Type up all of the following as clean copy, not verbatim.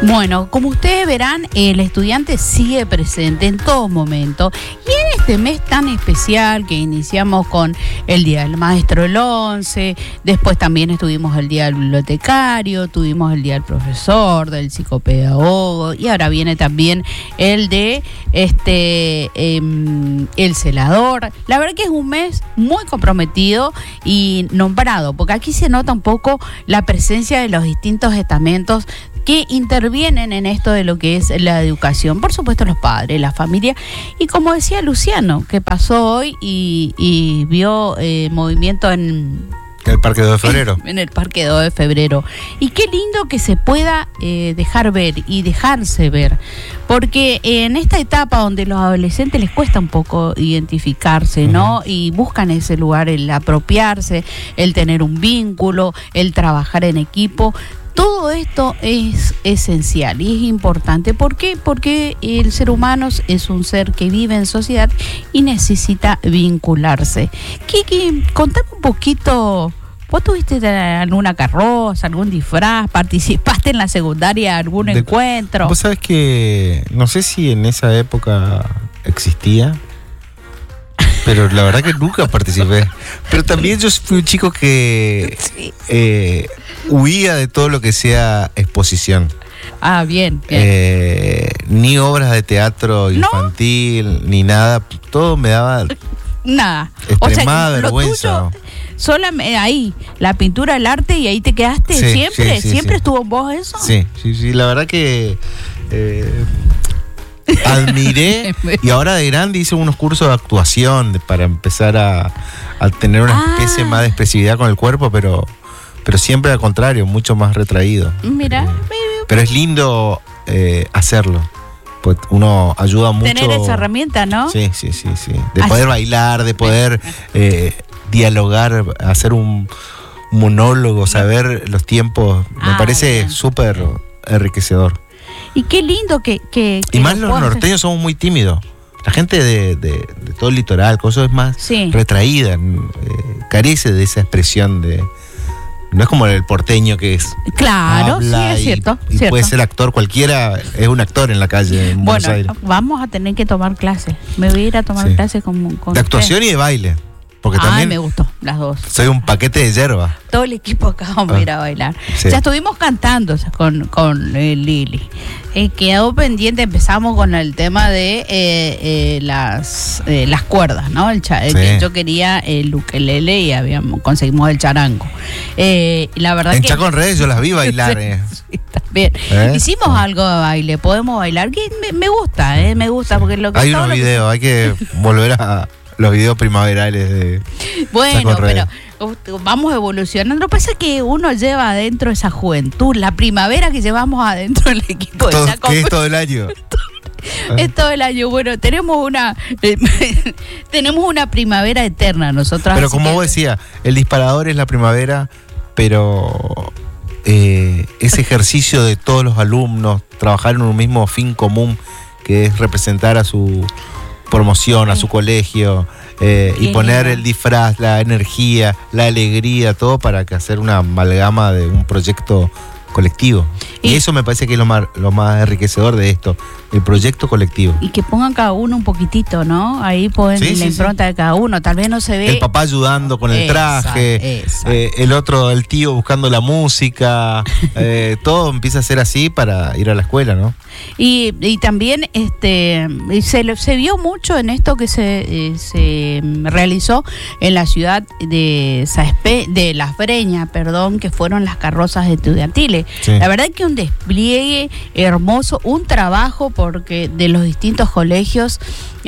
Bueno, como ustedes verán, el estudiante sigue presente en todo momento. Y en este mes tan especial que iniciamos con el Día del Maestro el 11, después también estuvimos el Día del Bibliotecario, tuvimos el Día del Profesor, del Psicopedagogo, y ahora viene también el de el celador. La verdad que es un mes muy comprometido y nombrado, porque aquí se nota un poco la presencia de los distintos estamentos que intervienen en esto de lo que es la educación. Por supuesto, los padres, la familia. Y como decía Luciano, que pasó hoy y vio movimiento en el Parque 2 de Febrero. En el Parque 2 de Febrero. Y qué lindo que se pueda dejar ver y dejarse ver. Porque en esta etapa donde los adolescentes les cuesta un poco identificarse, ¿no? Y buscan ese lugar, el apropiarse, el tener un vínculo, el trabajar en equipo. Todo esto es esencial y es importante. ¿Por qué? Porque el ser humano es un ser que vive en sociedad y necesita vincularse. Kiki, contame un poquito. ¿Vos tuviste alguna carroza, algún disfraz? ¿Participaste en la secundaria, algún encuentro? Vos sabés que no sé si en esa época existía, pero la verdad que nunca participé. Pero también yo fui un chico que huía de todo lo que sea exposición. Ah, bien. Ni obras de teatro infantil, ¿no? Ni nada. Todo me daba nada. Extremada vergüenza. Solo ahí, la pintura, el arte, y ahí te quedaste siempre. ¿Siempre estuvo en vos eso? Sí. La verdad que admiré, y ahora de grande hice unos cursos de actuación para empezar a tener una especie más de expresividad con el cuerpo, pero siempre al contrario, mucho más retraído. Mira, pero es lindo hacerlo, pues uno ayuda mucho. Tener esa herramienta, ¿no? Sí. De poder bailar, de poder dialogar, hacer un monólogo, saber los tiempos, me parece súper enriquecedor. Y qué lindo que y más los norteños somos muy tímidos. La gente de todo el litoral, cosas es más retraída, carece de esa expresión de... No es como el porteño que es... Claro, sí, es cierto. Y puede ser actor, cualquiera es un actor en la calle en Buenos Aires. Vamos a tener que tomar clases. Me voy a ir a tomar clases con de actuación y de baile. Porque también me gustó, las dos. Soy un paquete de yerba. Todo el equipo acá vamos a ir a bailar. Sí. Ya estuvimos cantando con Lili. Quedó pendiente, empezamos con el tema de las cuerdas, ¿no? Que yo quería el ukelele y conseguimos el charango. La verdad en Chaco en Redes yo las vi bailar. Sí, también. Hicimos algo de baile, podemos bailar. Que me gusta, me gusta. Porque lo que hay unos videos, hay que volver a... los videos primaverales de... Bueno, pero vamos evolucionando. Lo que pasa es que uno lleva adentro esa juventud, la primavera que llevamos adentro del equipo de Chaco. ¿Qué es todo el año? Es todo el año. Bueno, tenemos una primavera eterna nosotros. Pero como vos decías, el disparador es la primavera, pero ese ejercicio de todos los alumnos, trabajar en un mismo fin común, que es representar a su promoción, a su colegio, y poner el disfraz, la energía, la alegría, todo para hacer una amalgama de un proyecto colectivo. Y eso me parece que es lo más enriquecedor de esto, el proyecto colectivo. Y que pongan cada uno un poquitito, ¿no? Ahí ponen la impronta de cada uno, tal vez no se ve. El papá ayudando con el traje, el tío buscando la música, todo empieza a ser así para ir a la escuela, ¿no? Y también se vio mucho en esto que se realizó en la ciudad de Las Breñas, que fueron las carrozas estudiantiles. Sí. La verdad que un despliegue hermoso, un trabajo porque de los distintos colegios,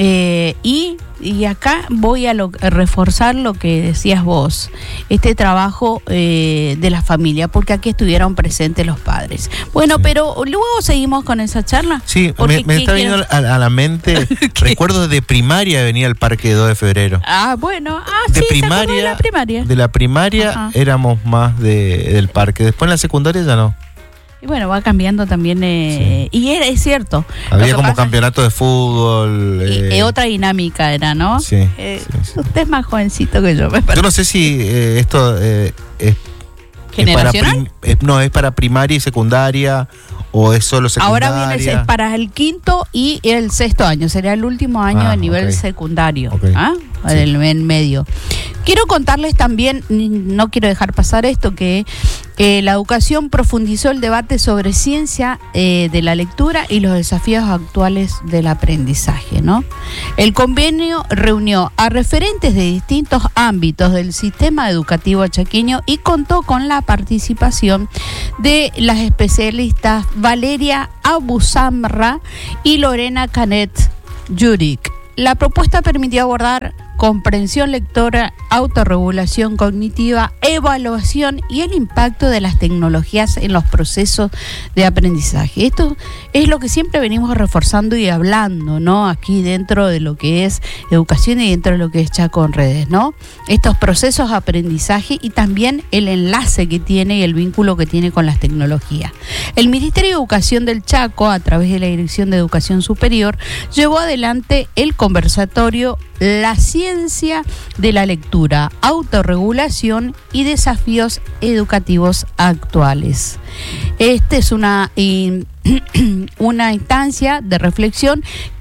y acá voy a reforzar lo que decías vos, este trabajo de la familia, porque aquí estuvieron presentes los padres. Bueno, pero luego seguimos con esa charla. Sí, me está viniendo a la mente recuerdos de primaria, venía al Parque 2 de Febrero. Bueno, de sí, primaria, de la primaria. De la primaria éramos más del parque, después en la secundaria ya no. Y bueno, va cambiando también, y es cierto. Había como campeonato de fútbol. Otra dinámica era, ¿no? Sí, Usted es más jovencito que yo, me parece. Yo no sé si esto es ¿Generacional? ¿Es para primaria y secundaria o es solo secundaria? Ahora viene, es para el 5º y el 6º año, sería el último año de nivel secundario, en medio. Quiero contarles también, no quiero dejar pasar esto, que la educación profundizó el debate sobre ciencia de la lectura y los desafíos actuales del aprendizaje, ¿no? El convenio reunió a referentes de distintos ámbitos del sistema educativo chaqueño y contó con la participación de las especialistas Valeria Abusamra y Lorena Canet Juric. La propuesta permitió abordar comprensión lectora, autorregulación cognitiva, evaluación y el impacto de las tecnologías en los procesos de aprendizaje. Esto es lo que siempre venimos reforzando y hablando, ¿no? Aquí dentro de lo que es educación y dentro de lo que es Chaco en Redes, ¿no? Estos procesos de aprendizaje y también el enlace que tiene y el vínculo que tiene con las tecnologías. El Ministerio de Educación del Chaco, a través de la Dirección de Educación Superior, llevó adelante el conversatorio La ciencia de la lectura, autorregulación y desafíos educativos actuales. Esta es una instancia de reflexión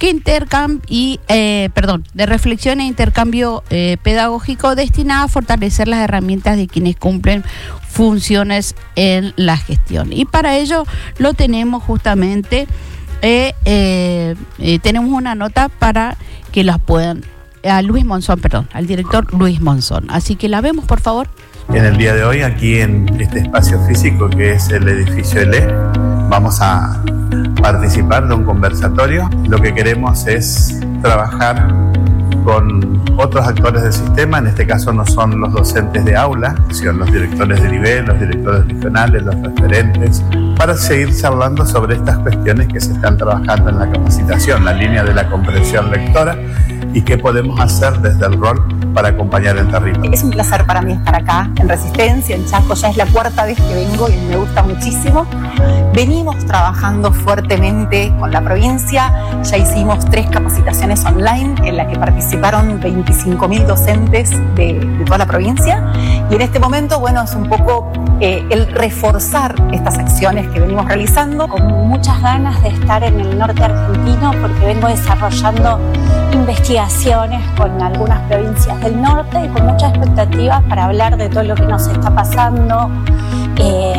de reflexión e intercambio pedagógico destinada a fortalecer las herramientas de quienes cumplen funciones en la gestión. Y para ello lo tenemos justamente, tenemos una nota para que las puedan al director Luis Monzón. Así que la vemos, por favor. En el día de hoy, aquí en este espacio físico que es el edificio ELE, vamos a participar de un conversatorio. Lo que queremos es trabajar con otros actores del sistema, en este caso no son los docentes de aula, sino los directores de nivel, los directores regionales, los referentes, para seguir charlando sobre estas cuestiones que se están trabajando en la capacitación, la línea de la comprensión lectora y qué podemos hacer desde el rol para acompañar el territorio. Es un placer para mí estar acá en Resistencia, en Chaco. Ya es la 4ª vez que vengo y me gusta muchísimo. Venimos trabajando fuertemente con la provincia. Ya hicimos 3 capacitaciones online en las que participaron 25.000 docentes de toda la provincia. Y en este momento, bueno, es un poco el reforzar estas acciones que venimos realizando. Con muchas ganas de estar en el norte argentino porque vengo desarrollando investigaciones con algunas provincias del norte y con muchas expectativas para hablar de todo lo que nos está pasando